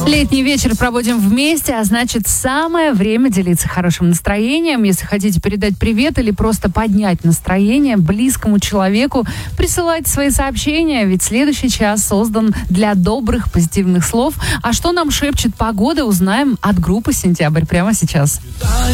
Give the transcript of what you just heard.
Летний вечер проводим вместе, а значит, самое время делиться хорошим настроением. Если хотите передать привет или просто поднять настроение близкому человеку, присылайте свои сообщения, ведь следующий час создан для добрых, позитивных слов. А что нам шепчет погода, узнаем от группы «Сентябрь» прямо сейчас.